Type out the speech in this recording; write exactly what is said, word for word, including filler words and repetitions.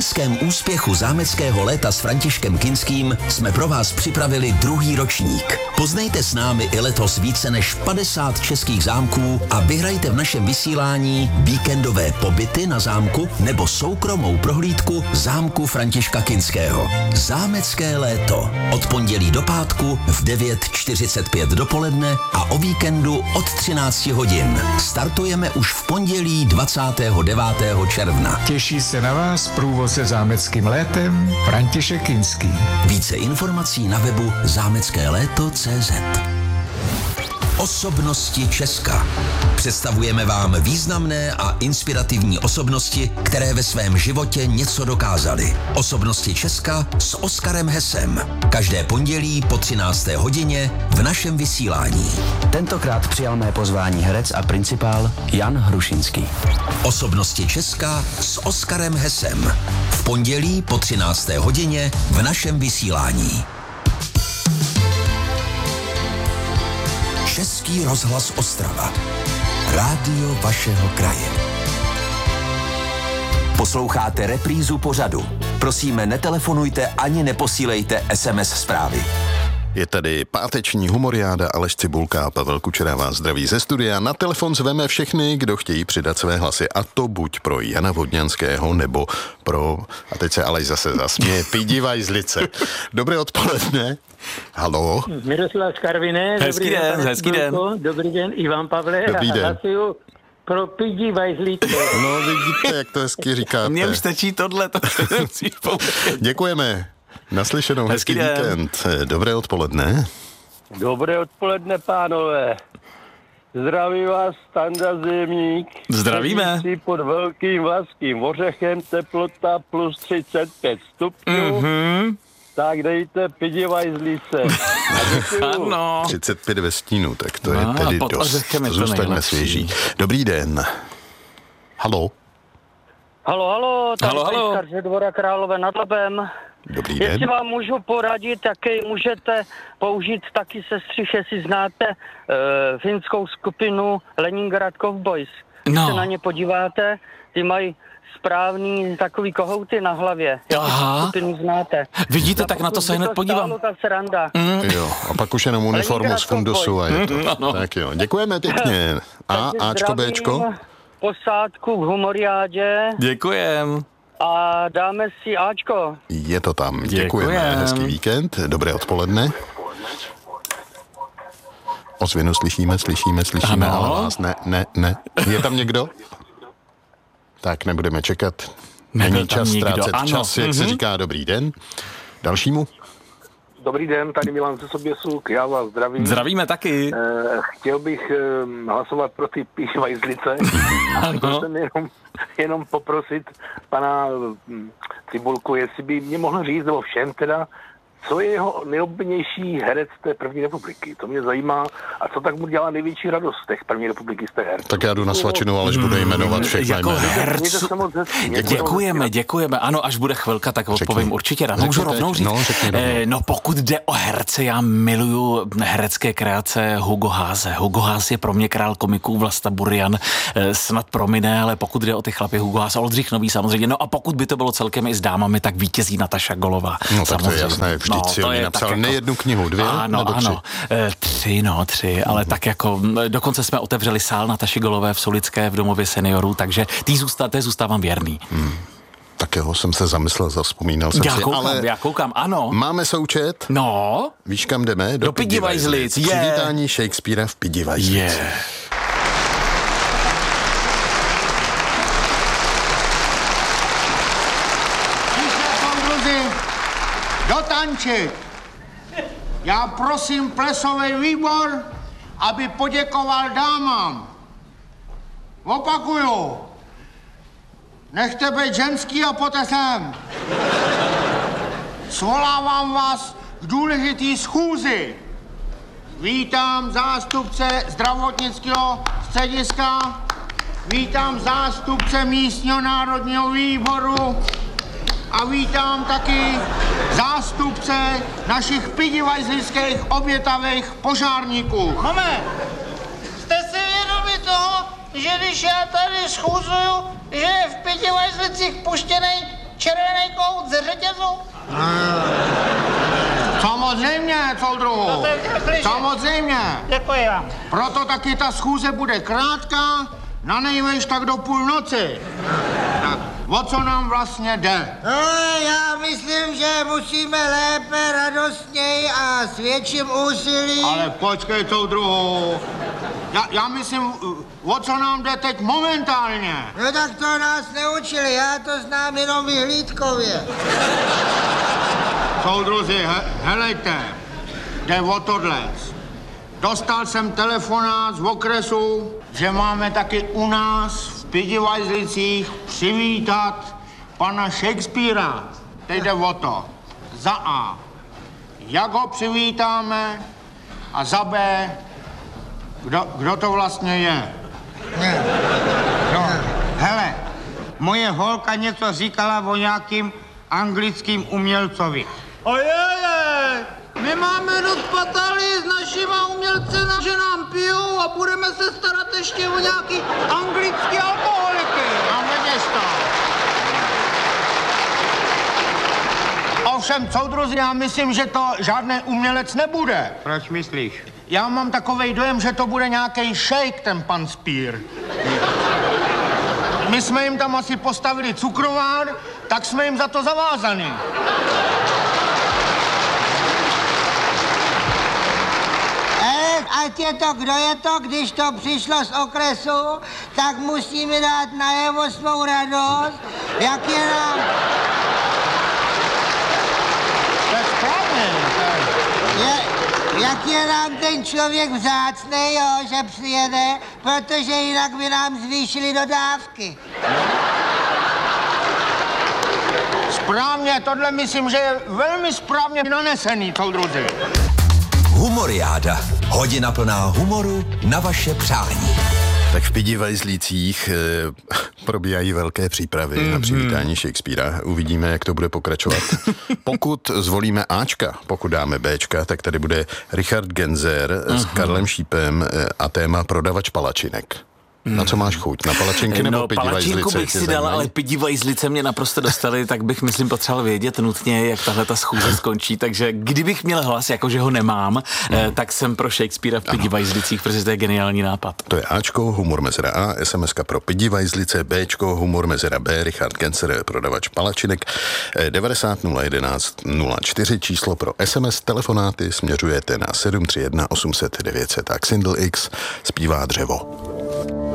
loňském úspěchu zámeckého léta s Františkem Kinským jsme pro vás připravili druhý ročník. Poznejte s námi i letos více než padesát českých zámků a vyhrajte v našem vysílání víkendové pobyty na zámku nebo soukromou prohlídku zámku Františka Kinského. Zámecké léto. Od pondělí do pátku v devět čtyřicet pět dopoledne a o víkendu od třináct hodin. Startujeme už v pondělí dvacátého devátého června. Těší se na vás průvodce zámeckým létem František Kinský. Více informací na webu zámecké léto tečka cé zet. Osobnosti Česka. Představujeme vám významné a inspirativní osobnosti, které ve svém životě něco dokázaly. Osobnosti Česka s Oskarem Hesem. Každé pondělí po třinácté hodině v našem vysílání. Tentokrát přijal mé pozvání herec a principál Jan Hrušinský. Osobnosti Česka s Oskarem Hesem. V pondělí po třinácté hodině v našem vysílání. Český rozhlas Ostrava. Rádio vašeho kraje. Posloucháte reprízu pořadu. Prosíme, netelefonujte ani neposílejte es em es zprávy. Je tady páteční humoriáda, Aleš Cibulka a Pavel Kučera vás zdraví ze studia. Na telefon zveme všechny, kdo chtějí přidat své hlasy, a to buď pro Jana Vodňanského, nebo pro, a teď se Aleš zase zasměje, Pidi Vajzlice. Dobré odpoledne. Haló. Miroslav z Karviné. Hezký den, den hezký den. Dobrý den, Ivan Pavle. Dobrý den. Hlasuju pro Pidi Vajzlice. No vidíte, jak to hezky říkáte. Mně už stačí tohle, to nemusíš pouštět. Děkujeme. Naslyšenou, hezký, hezký víkend. Dobré odpoledne. Dobré odpoledne, pánové. Zdraví vás Standa Zemník. Zdravíme. Sedící pod Velkým Vlaským ořechem, teplota plus třicet pět stupňů. Mhm. Tak dejte Pidi Vajzlice. Ano. třicet pět ve stínu, tak to No, je tedy pod dost. ořechem je to Zůstaňme nejlepší. svěží. Dobrý den. Haló. Halo, halo, tady Halo, halo. Pejskař ze Dvora Králové nad Labem. Dobrý den. Jestli vám můžu poradit, taky můžete použít taky sestřih, jestli znáte uh, finskou skupinu Leningrad Cowboys. Když No. se na ně podíváte, ty mají správný takový kohouty na hlavě. Aha. Jestli skupinu znáte. Vidíte, tak na to se hned podívám. Stálo, tak sranda. Jo, a pak už jenom uniformu z fundusu a je to. Ano. Tak jo, děkujeme pěkně. A, Takže Ačko, zdravím Bčko? posádku k humoriádě Děkujem. a dáme si Ačko. Je to tam. Děkujeme. Děkujem. Hezký víkend. Dobré odpoledne. Ozvěnu slyšíme, slyšíme, slyšíme, Ano. ale vás ne, ne, ne. Je tam někdo? Tak nebudeme čekat. Nebyl Není tam čas nikdo, ztrácet ano. čas, jak se Mhm. říká. Dobrý den. Dalšímu? Dobrý den, tady Milan ze Soběsuk, já vás zdravím. Zdravíme taky. Eh, chtěl bych eh, hlasovat pro ty Pidi Vajzlice. A chtěl jsem jenom, jenom poprosit pana hm, Cibulku, jestli by mě mohl říct, nebo všem teda, co je jeho nejoblíbenější herec té první republiky. To mě zajímá. A co tak mu dělá největší radost z těch první republiky z té herců. Tak já jdu na svačinu, Aleš bude jmenovat všechny Jako jména. hercu. Mějte se moc hezky. Mějte se moc Děkujeme, hezky. děkujeme. Ano, až bude chvilka, tak Řekni. odpovím určitě rád. Řekni Můžu teď. rovnou říct? No, řekni rovnou. Eh, no pokud jde o herce, já miluju herecké kreace Hugo Haase. Hugo Haas je pro mě král komiků, Vlasta Burian eh, snad promine, ale pokud jde o ty chlapy, Hugo Haas, Oldřich Nový samozřejmě. No a pokud by to bylo celkem i s dámami, tak vítězí Nataša Golová. No tak to je jasné, vždyť No, si to o ní je napsal tak jako- nejednu knihu, dvě Ano, nebo tři? ano. E, tři, no, tři, ale tak jako m, dokonce jsme otevřeli sál Nataši Golové v Solické v domově seniorů, takže tý zůstá, té zůstávám věrný. Hmm. Takého jsem se zamyslel, zavzpomínal jsem Já si, koukám, ale já koukám, ano. máme součet. No, Víš, kam jdeme? Do Pidi Vajzlic, je. Přivítání Shakespearea v Pidi Vajzlic. je. Soudruzi, dotančit. Já prosím plesový výbor, aby poděkoval dámám. Opakuju. Nechte být ženský a pojďte sem. Svolávám vás k důležitý schůzi. Vítám zástupce zdravotnického střediska, vítám zástupce místního národního výboru a vítám taky zástupce našich pidivajzlických obětavých požárníků. Moment! Jste si vědomi toho, že když já tady schůzuju, že je v Pidivajzlicích puštěný červený vytrhnout ze řetězu? Samozřejmě, soudruhu. Samozřejmě. Děkuji vám. Proto taky ta schůze bude krátká, na nejvejš tak do půlnoci. Tak, o co nám vlastně jde? No, já myslím, že musíme lépe, radostněji a s větším úsilí. Ale počkej, soudruhu. Já, já myslím, o co nám jde teď momentálně. No tak to nás neučili, já to znám jenom vyhlídkově. Soudruzi, he, helejte, jde o tohlec. Dostal jsem telefonát z okresu, že máme taky u nás v Pidivajzlicích přivítat pana Shakespearea. Teď jde o to. Za A. Jak ho přivítáme? A za B. Kdo, kdo to vlastně je? No, hele, moje holka něco říkala o nějakým anglickým umělcovi. Ojej, my máme dost patály s našima umělcema, že nám pijou a budeme se starat ještě o nějaký anglický alkoholiky. A vidíš to. Ovšem, soudruzi, já myslím, že to žádný umělec nebude. Proč myslíš? Já mám takovej dojem, že to bude nějaký šejk, ten pan Spear. My jsme jim tam asi postavili cukrovár, tak jsme jim za to zavázaný. Eh, ať je to, kdo je to, když to přišlo z okresu, tak musíme dát najevo svou radost, jak je nám... To je správně. Je, jak je nám ten člověk vzácnej, jo, že přijede, protože jinak by nám zvýšili dodávky. Správně, tohle myslím, že je velmi správně nanesený, soudruzi. Humoriáda. Hodina plná humoru na vaše přání. Tak v Pidivajzlících e, probíhají velké přípravy mm-hmm. na přivítání Shakespearea. Uvidíme, jak to bude pokračovat. Pokud zvolíme Ačka, pokud dáme Bčka, tak tady bude Richard Genzer uh-huh. s Karlem Šípem a téma prodavač palačinek. Na co máš chuť? Na palačinky nebo no, Pidivajzlice? Palačinku bych si dal, ale Pidivajzlice mě naprosto dostali, tak bych, myslím, potřeboval vědět nutně, jak tahle ta schůze skončí. Takže kdybych měl hlas, jakože ho nemám, hmm. eh, tak jsem pro Shakespearea v Pidivajzlicích, protože to je geniální nápad. To je Ačko, humor mezera A, SMSka pro Pidivajzlice, Bčko, humor mezera B, Richard Genzer, prodavač palačinek, devadesát nula jedenáct nula čtyři, číslo pro S M S, telefonáty směřujete na sedm tři jedna osm set devět set a Xindl X zpívá Dřevo.